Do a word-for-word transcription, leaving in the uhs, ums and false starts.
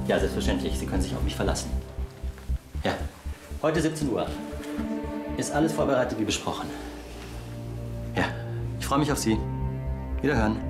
Ja, selbstverständlich. Sie können sich auf mich verlassen. Ja, heute siebzehn Uhr. Ist alles vorbereitet wie besprochen. Ja, ich freue mich auf Sie. Wiederhören.